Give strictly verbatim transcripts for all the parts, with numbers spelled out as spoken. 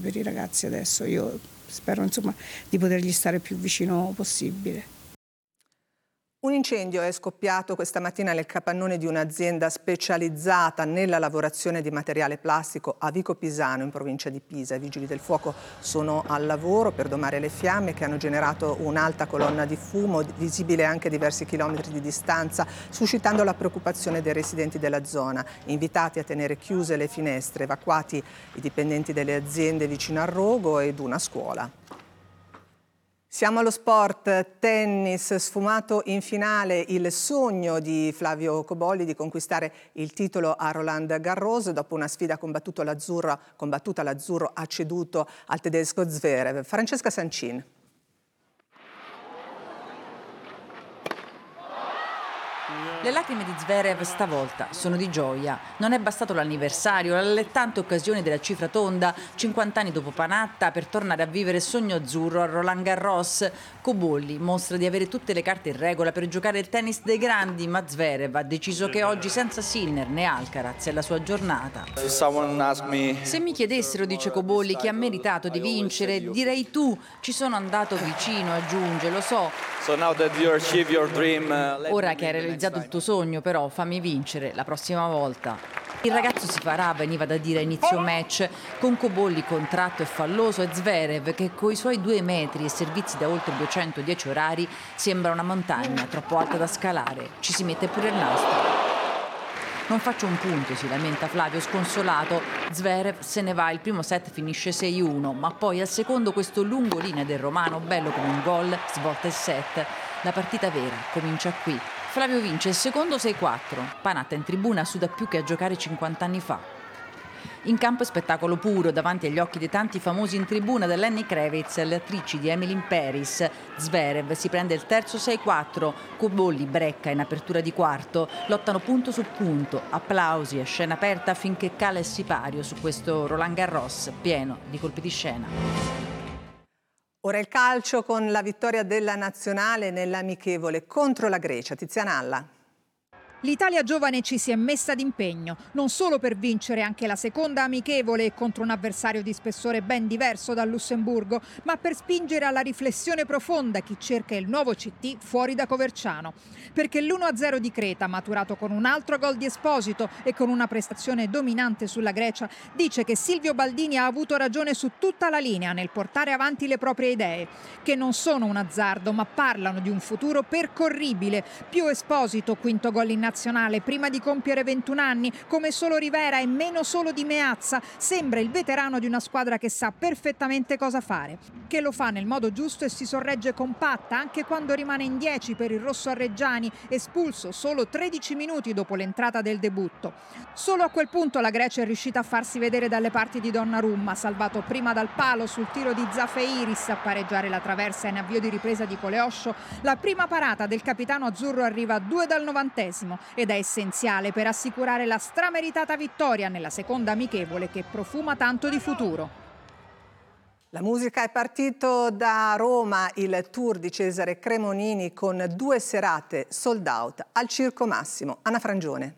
per i ragazzi adesso. Io spero insomma di potergli stare più vicino possibile. Un incendio è scoppiato questa mattina nel capannone di un'azienda specializzata nella lavorazione di materiale plastico a Vico Pisano, in provincia di Pisa. I vigili del fuoco sono al lavoro per domare le fiamme che hanno generato un'alta colonna di fumo, visibile anche a diversi chilometri di distanza, suscitando la preoccupazione dei residenti della zona, invitati a tenere chiuse le finestre, evacuati i dipendenti delle aziende vicino al rogo ed una scuola. Siamo allo sport, tennis, sfumato in finale il sogno di Flavio Cobolli di conquistare il titolo a Roland Garros. Dopo una sfida combattuto l'azzurro, combattuta l'azzurro ha ceduto al tedesco Zverev. Francesca Sancin. Le lacrime di Zverev stavolta sono di gioia. Non è bastato l'anniversario, l'allettante occasione della cifra tonda, cinquanta anni dopo Panatta, per tornare a vivere il sogno azzurro a Roland Garros. Cobolli mostra di avere tutte le carte in regola per giocare il tennis dei grandi, ma Zverev ha deciso che oggi senza Sinner né Alcaraz è la sua giornata. Se mi chiedessero, dice Cobolli, chi ha meritato di vincere, direi tu. Ci sono andato vicino, aggiunge, lo so. Ora che hai realizzato il tuo sogno, però fammi vincere la prossima volta. Il ragazzo si farà, veniva da dire a inizio match, con Cobolli contratto e falloso e Zverev che coi suoi due metri e servizi da oltre duecentodieci orari sembra una montagna troppo alta da scalare. Ci si mette pure il nastro. Non faccio un punto, si lamenta Flavio sconsolato. Zverev se ne va, il primo set finisce sei uno, ma poi al secondo questo lungo linea del romano, bello come un gol, svolta il set. La partita vera comincia qui. Flavio vince il secondo sei quattro. Panatta in tribuna suda più che a giocare cinquanta anni fa. In campo è spettacolo puro, davanti agli occhi dei tanti famosi in tribuna, da Lenny Kravitz alle attrici di Emily in Paris. Zverev si prende il terzo sei quattro, Cobolli brecca in apertura di quarto, lottano punto su punto, applausi e scena aperta finché cala il sipario su questo Roland Garros pieno di colpi di scena. Ora il calcio con la vittoria della nazionale nell'amichevole contro la Grecia. Tiziana Alla. L'Italia giovane ci si è messa d'impegno, non solo per vincere anche la seconda amichevole contro un avversario di spessore ben diverso dal Lussemburgo, ma per spingere alla riflessione profonda chi cerca il nuovo C T fuori da Coverciano. Perché l'uno a zero di Creta, maturato con un altro gol di Esposito e con una prestazione dominante sulla Grecia, dice che Silvio Baldini ha avuto ragione su tutta la linea nel portare avanti le proprie idee, che non sono un azzardo ma parlano di un futuro percorribile. Più Esposito, quinto gol in nazionale, prima di compiere ventuno anni, come solo Rivera e meno solo di Meazza, sembra il veterano di una squadra che sa perfettamente cosa fare, che lo fa nel modo giusto e si sorregge compatta anche quando rimane in dieci per il rosso a Reggiani, espulso solo tredici minuti dopo l'entrata del debutto. Solo a quel punto la Grecia è riuscita a farsi vedere dalle parti di Donnarumma, salvato prima dal palo sul tiro di Zafeiris a pareggiare la traversa in avvio di ripresa di Coleoscio. La prima parata del capitano azzurro arriva a due dal novantesimo ed è essenziale per assicurare la strameritata vittoria nella seconda amichevole che profuma tanto di futuro. La musica è partito da Roma, il tour di Cesare Cremonini con due serate sold out al Circo Massimo. Anna Frangione.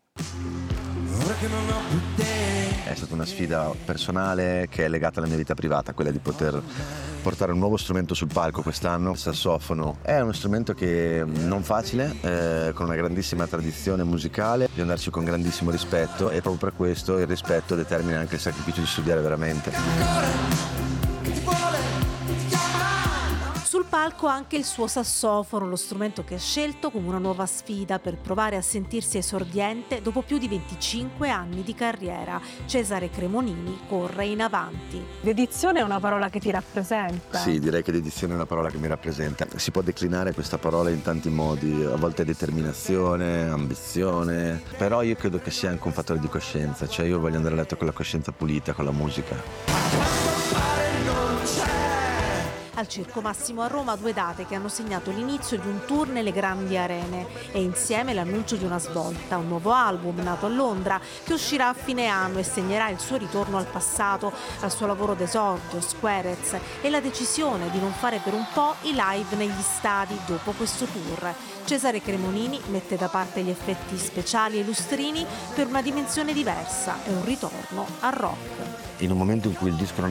È stata una sfida personale che è legata alla mia vita privata, quella di poter portare un nuovo strumento sul palco quest'anno. Il sassofono è uno strumento che non facile, eh, con una grandissima tradizione musicale, di andarci con grandissimo rispetto e proprio per questo il rispetto determina anche il sacrificio di studiare veramente. Sul palco anche il suo sassofono, lo strumento che ha scelto come una nuova sfida per provare a sentirsi esordiente dopo più di venticinque anni di carriera. Cesare Cremonini corre in avanti. Dedizione è una parola che ti rappresenta? Sì, direi che dedizione è una parola che mi rappresenta. Si può declinare questa parola in tanti modi, a volte determinazione, ambizione, però io credo che sia anche un fattore di coscienza, cioè io voglio andare a letto con la coscienza pulita, con la musica. Al Circo Massimo a Roma due date che hanno segnato l'inizio di un tour nelle grandi arene e insieme l'annuncio di una svolta, un nuovo album nato a Londra che uscirà a fine anno e segnerà il suo ritorno al passato, al suo lavoro d'esordio, Squarez, e la decisione di non fare per un po' i live negli stadi dopo questo tour. Cesare Cremonini mette da parte gli effetti speciali e lustrini per una dimensione diversa e un ritorno al rock. In un momento in cui il disco non